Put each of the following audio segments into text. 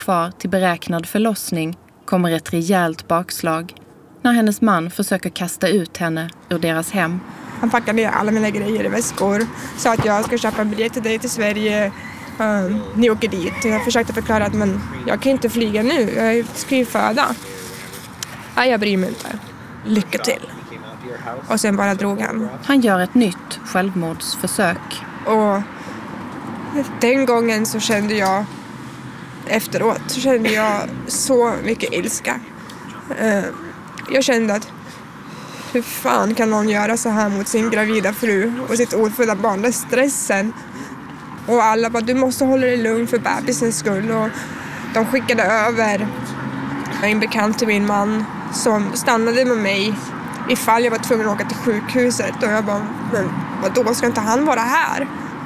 kvar till beräknad förlossning kommer ett rejält bakslag när hennes man försöker kasta ut henne ur deras hem. Han packade ner alla mina grejer i väskor. Sa att jag ska köpa en biljett till dig till Sverige. Ni åker dit. Jag försökte förklara att men jag kan inte flyga nu. Jag ska ju föda. Nej, jag bryr mig inte. Lycka till. Och sen bara drog han. Han gör ett nytt självmordsförsök. Och den gången så kände jag efteråt så kände jag så mycket ilska. Jag kände att hur fan kan någon göra så här mot sin gravida fru och sitt ofödda barn? Den stressen. Och alla bara, du måste hålla dig lugn för bebisens skull. Och de skickade över en bekant till min man som stannade med mig ifall jag var tvungen att åka till sjukhuset. Och jag bara, men vadå, ska inte han vara här?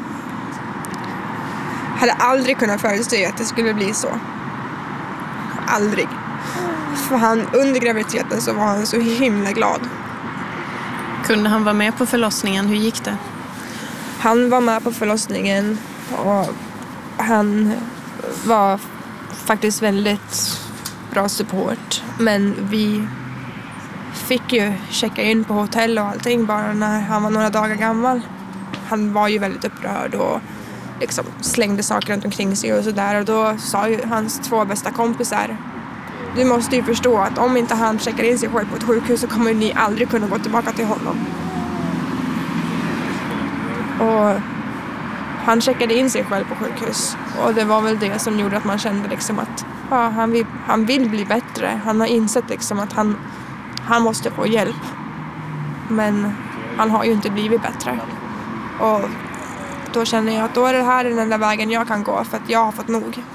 Jag hade aldrig kunnat förutse att det skulle bli så. Aldrig. För han, under graviditeten så var han så himla glad. Kunde han vara med på förlossningen? Hur gick det? Han var med på förlossningen och han var faktiskt väldigt bra support. Men vi fick ju checka in på hotell och allting bara när han var några dagar gammal. Han var ju väldigt upprörd och liksom slängde saker runt omkring sig och sådär. Och då sa ju hans 2 bästa kompisar, du måste ju förstå att om inte han checkar in sig själv på ett sjukhus så kommer ni aldrig kunna gå tillbaka till honom. Och han checkade in sig själv på sjukhus. Och det var väl det som gjorde att man kände liksom att ja, han vill bli bättre. Han har insett liksom att han måste få hjälp. Men han har ju inte blivit bättre. Och då känner jag att då är det här den enda vägen jag kan gå för att jag har fått nog.